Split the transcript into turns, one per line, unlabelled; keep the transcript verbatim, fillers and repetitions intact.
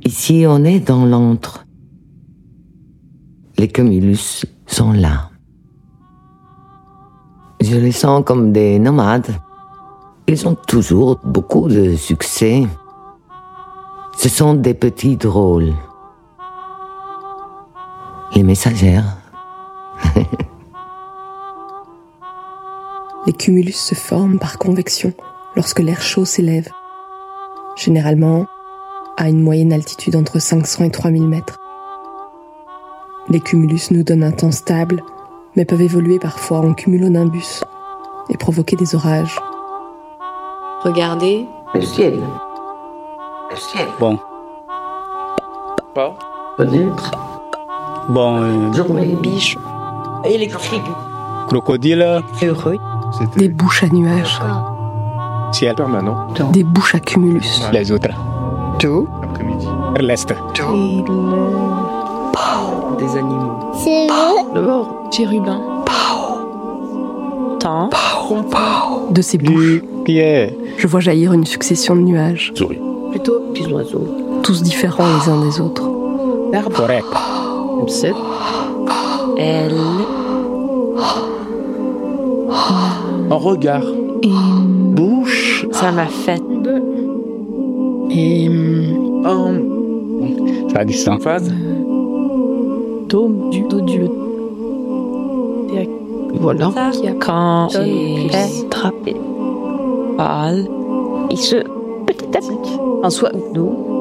Ici, on est dans l'antre. Les cumulus sont là. Je les sens comme des nomades. Ils ont toujours beaucoup de succès. Ce sont des petits drôles. Les messagères.
Les cumulus se forment par convection lorsque l'air chaud s'élève, généralement à une moyenne altitude entre cinq cents et trois mille mètres. Les cumulus nous donnent un temps stable, mais peuvent évoluer parfois en cumulonimbus et provoquer des orages.
Regardez
le ciel. Le ciel.
Bon.
Pas. Peut-être.
Bon. Euh...
Journée.
Biche.
Électrique.
Crocodile.
Heureux.
Des bouches à nuages.
Ciel permanent.
Des bouches à cumulus.
Les autres.
Tout.
Après-midi. L'est.
Tout. Des animaux.
C'est
le mort.
Chérubin. Temps.
De ces bouches,
Pierre.
je vois jaillir une succession de nuages.
Souris.
Plutôt petits oiseaux.
Tous différents les uns des autres.
Verbe.
Correct.
C'est.
Elle.
Un regard.
Une
Bouche.
Ça m'a fait.
Et. Un.
Ça a du sens.
Phase.
Tome du dos du.
Voilà.
Quand j'ai attrapé. Pâle. Il se. Petit à petit. En soi, nous.